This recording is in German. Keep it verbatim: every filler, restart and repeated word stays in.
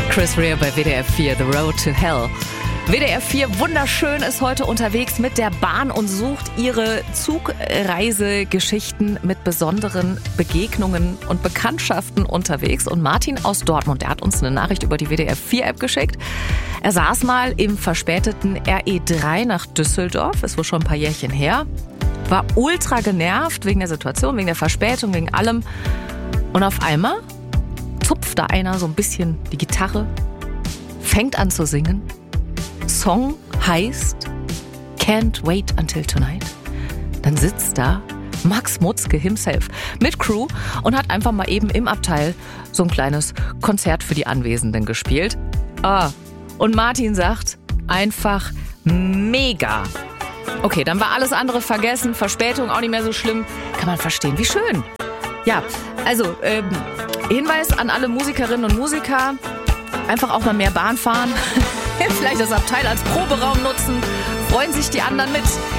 Chris Rea bei W D R vier, The Road to Hell. W D R vier wunderschön ist heute unterwegs mit der Bahn und sucht ihre Zugreisegeschichten mit besonderen Begegnungen und Bekanntschaften unterwegs. Und Martin aus Dortmund, der hat uns eine Nachricht über die W D R vier App geschickt. Er saß mal im verspäteten R E drei nach Düsseldorf, ist wohl schon ein paar Jährchen her, war ultra genervt wegen der Situation, wegen der Verspätung, wegen allem. Und auf einmal zupft da einer so ein bisschen die Gitarre, fängt an zu singen. Song heißt Can't Wait Until Tonight. Dann sitzt da Max Mutzke himself mit Crew und hat einfach mal eben im Abteil so ein kleines Konzert für die Anwesenden gespielt. Ah, und Martin sagt, einfach mega. Okay, dann war alles andere vergessen, Verspätung auch nicht mehr so schlimm. Kann man verstehen, wie schön. Ja, also ähm, Hinweis an alle Musikerinnen und Musiker, einfach auch mal mehr Bahn fahren. Vielleicht das Abteil als Proberaum nutzen, freuen sich die anderen mit.